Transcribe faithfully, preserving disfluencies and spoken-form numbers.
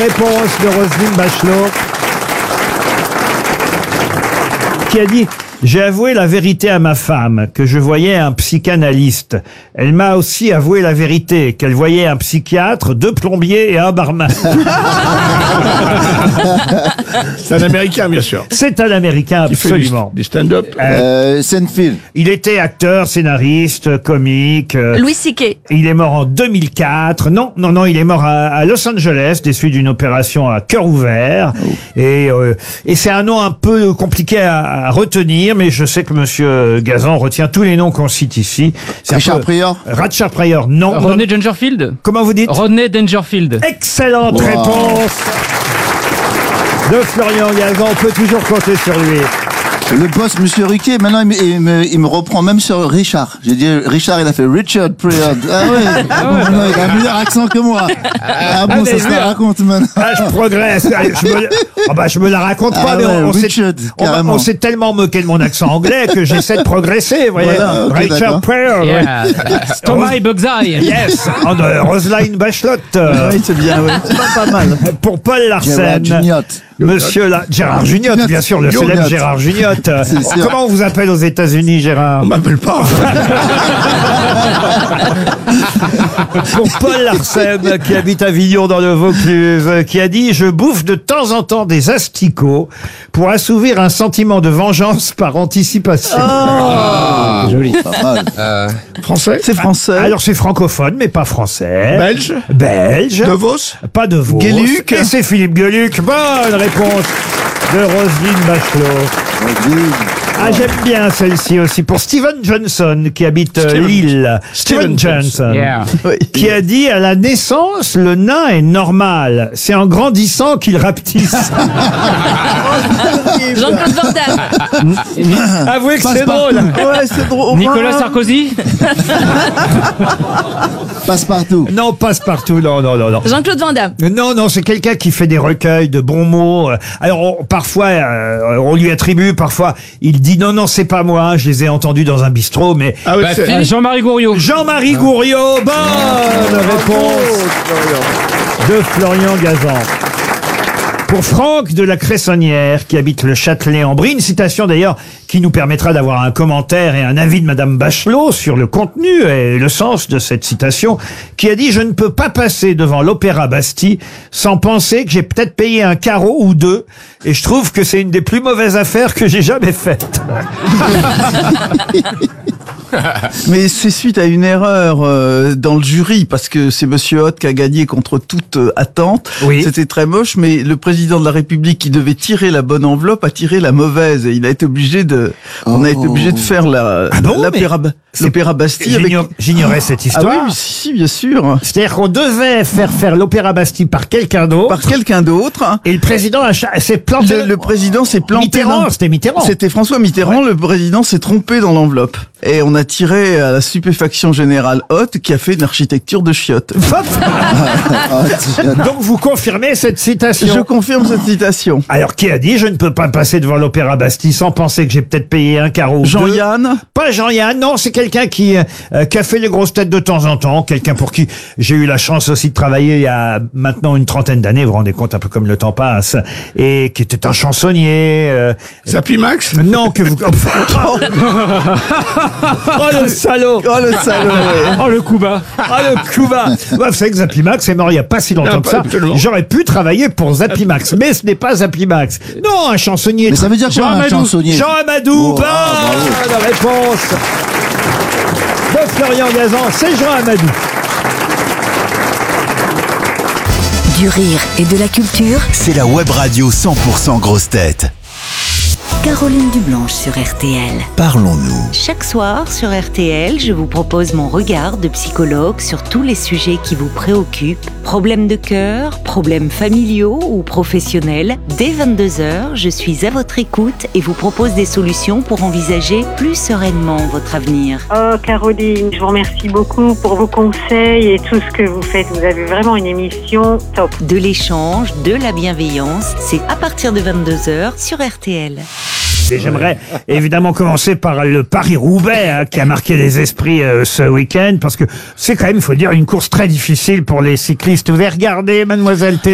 réponse de Roselyne Bachelot, qui a dit: j'ai avoué la vérité à ma femme, que je voyais un psychanalyste. Elle m'a aussi avoué la vérité, qu'elle voyait un psychiatre, deux plombiers et un barman. C'est un Américain, bien sûr. C'est un Américain, Il fait absolument. du, du stand-up. Euh, Seinfeld. Il était acteur, scénariste, comique. euh, Louis C K. Il est mort en deux mille quatre. Non, non, non, il est mort à, à Los Angeles, des suites d'une opération à cœur ouvert. Et, euh, et c'est un nom un peu compliqué à, à retenir, mais je sais que Monsieur Gazan retient tous les noms qu'on cite ici. C'est un Richard peu- Pryor. Richard Pryor, non. Rodney Dangerfield. Comment vous dites? Rodney Dangerfield. Excellente Wow. réponse de Florian Gazan. On peut toujours compter sur lui. Le boss, Monsieur Ruquier, maintenant il me, il, me, il me reprend même sur Richard. J'ai dit Richard, il a fait Richard Pryor. Ah ouais, non, il a un meilleur accent que moi. Ah bon, mais ça se oui. la raconte maintenant. Ah, je progresse. Ah, Je me, ah bah, je me la raconte pas, Ah mais ouais, on, on s'est- Richard, on- carrément. on s'est tellement moqué de mon accent anglais que j'essaie de progresser. Vous voyez, Voilà, ok, Richard d'accord. Pryor. ouais. Yeah. Thomas et Bugsy. Yes, en, euh, Roselyne Bachelot. euh, Oui, c'est bien, oui. C'est pas, pas mal. Pour Paul Gérard Larsen. Juniot. Monsieur la... Gérard Juniot, bien sûr, le Juniot. célèbre Gérard Juniot. C'est sûr. Comment on vous appelle aux États-Unis, Gérard? On m'appelle pas. Pour Paul Larsen, qui habite Avignon dans le Vaucluse, qui a dit: je bouffe de temps en temps des asticots pour assouvir un sentiment de vengeance par anticipation. Joli. Pas mal. Français. C'est français. Alors c'est francophone, mais pas français. Belge. Belge. De Vos. Pas de Vos. Gueluc. Et c'est Philippe Gueluc. Bonne réponse de Roselyne Bachelot. Ah, j'aime bien celle-ci aussi. Pour Steven Johnson, qui habite euh, Steven- Lille. Steven Steven Johnson. Yeah. Oui. Qui a dit: à la naissance, le nain est normal. C'est en grandissant qu'il rapetisse. Jean-Claude Van Damme. Avouez que c'est drôle. Ouais, c'est drôle. Nicolas Sarkozy. Passe-partout. Non, passe partout. Non, non, non, non. Jean-Claude Van Damme. Non, non, c'est quelqu'un qui fait des recueils de bons mots. Alors, on- parfois, euh, on lui attribue, parfois, il dit: non, non, c'est pas moi, je les ai entendus dans un bistrot, mais... Ah oui, Bah, c'est- euh, Jean-Marie Gouriot. Jean-Marie Gouriot, bonne réponse de Florian Gazan. Pour Franck de la Cressonnière, qui habite le Châtelet en Brie, une citation d'ailleurs qui nous permettra d'avoir un commentaire et un avis de Madame Bachelot sur le contenu et le sens de cette citation, qui a dit: je ne peux pas passer devant l'Opéra Bastille sans penser que j'ai peut-être payé un carreau ou deux, et je trouve que c'est une des plus mauvaises affaires que j'ai jamais faites. Mais c'est suite à une erreur euh, dans le jury, parce que c'est Monsieur Hott qui a gagné contre toute euh, attente. Oui. C'était très moche, mais le président de la République, qui devait tirer la bonne enveloppe, a tiré la mauvaise, et il a été obligé de, on a été obligé de faire la Ah bon, l'opéra mais l'opéra Bastille avec. J'ignore- J'ignorais cette Ah histoire. oui, mais si, si, bien sûr, C'est-à-dire qu'on devait faire faire l'Opéra Bastille par quelqu'un d'autre. par quelqu'un d'autre. hein. Et le président a cha- s'est planté. Le, le président s'est planté. Mitterrand, dans- c'était Mitterrand. C'était François Mitterrand, le président s'est trompé dans l'enveloppe. Et on a tiré à la stupéfaction générale Hott, qui a fait une architecture de chiottes. Donc vous confirmez cette citation. Je confirme cette citation. Alors qui a dit: je ne peux pas passer devant l'Opéra Bastille sans penser que j'ai peut-être payé un carreau ou deux. Jean-Yann. Pas Jean-Yann, non, c'est quelqu'un qui, euh, qui a fait les grosses têtes de temps en temps, quelqu'un pour qui j'ai eu la chance aussi de travailler il y a maintenant une trentaine d'années, vous vous rendez compte un peu comme le temps passe, et qui était un chansonnier. Euh, Zappy Max. non, que vous... Oh le salaud. Oh le salaud. ouais. Oh, le coup bas. Ah le Cuba. Bah, vous savez que Zappimax est mort il n'y a pas si longtemps Non, que pas ça. absolument. J'aurais pu travailler pour Zappimax, mais ce n'est pas Zappimax. Non, un chansonnier. Mais ça veut dire quoi, Jean un Amadou. chansonnier? Jean Amadou. Oh, Bonne ah, réponse de Florian Gazan, c'est Jean Amadou. Du rire et de la culture, C'est la web radio cent pour cent grosse tête. Caroline Dublanche sur R T L. Parlons-nous. Chaque soir sur R T L, je vous propose mon regard de psychologue sur tous les sujets qui vous préoccupent. Problèmes de cœur, problèmes familiaux ou professionnels. Dès vingt-deux heures, je suis à votre écoute et vous propose des solutions pour envisager plus sereinement votre avenir. Oh Caroline, je vous remercie beaucoup pour vos conseils et tout ce que vous faites. Vous avez vraiment une émission top. De l'échange, de la bienveillance, c'est à partir de vingt-deux heures sur R T L. Et j'aimerais évidemment commencer par le Paris-Roubaix, hein, qui a marqué les esprits euh, ce week-end, parce que c'est quand même, il faut dire, une course très difficile pour les cyclistes. Vous avez regardé, Mademoiselle T